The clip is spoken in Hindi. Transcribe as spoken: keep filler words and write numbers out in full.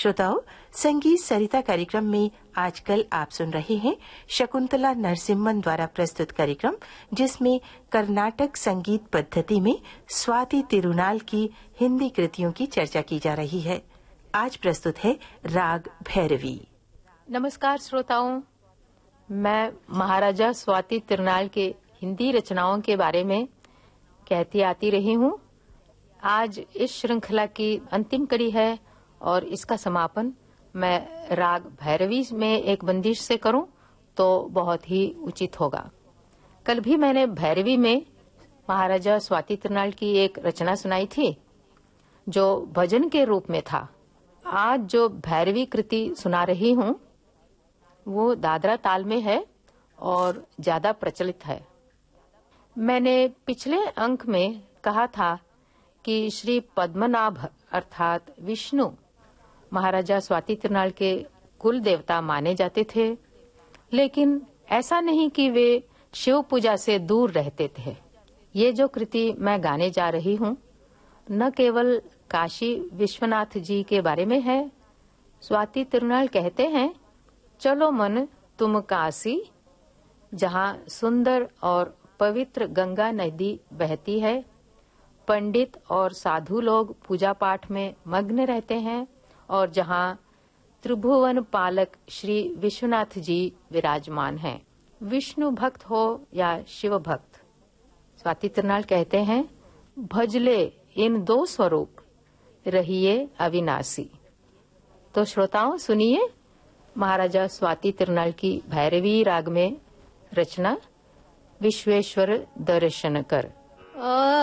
श्रोताओं, संगीत सरिता कार्यक्रम में आजकल आप सुन रहे हैं शकुंतला नरसिम्हन द्वारा प्रस्तुत कार्यक्रम, जिसमें कर्नाटक संगीत पद्धति में स्वाति तिरुनाल की हिंदी कृतियों की चर्चा की जा रही है। आज प्रस्तुत है राग भैरवी। नमस्कार श्रोताओं, मैं महाराजा स्वाति तिरुनाल के हिंदी रचनाओं के बारे में कहती आती रही हूँ। आज इस श्रृंखला की अंतिम कड़ी है और इसका समापन मैं राग भैरवी में एक बंदिश से करूं तो बहुत ही उचित होगा। कल भी मैंने भैरवी में महाराजा स्वाति तिरुनाल की एक रचना सुनाई थी जो भजन के रूप में था। आज जो भैरवी कृति सुना रही हूँ वो दादरा ताल में है और ज्यादा प्रचलित है। मैंने पिछले अंक में कहा था कि श्री पद्मनाभ अर्थात विष्णु महाराजा स्वाति तिरुनाल के कुल देवता माने जाते थे, लेकिन ऐसा नहीं कि वे शिव पूजा से दूर रहते थे। ये जो कृति मैं गाने जा रही हूँ न केवल काशी विश्वनाथ जी के बारे में है। स्वाति तिरुनाल कहते हैं, चलो मन तुम काशी, जहाँ सुंदर और पवित्र गंगा नदी बहती है, पंडित और साधु लोग पूजा पाठ में मग्न रहते हैं और जहाँ त्रिभुवन पालक श्री विश्वनाथ जी विराजमान हैं। विष्णु भक्त हो या शिव भक्त, स्वाति तिरुनाल कहते हैं, भजले इन दो स्वरूप रहिए अविनाशी। तो श्रोताओं सुनिए महाराजा स्वाति तिरुनाल की भैरवी राग में रचना विश्वेश्वर दर्शन कर।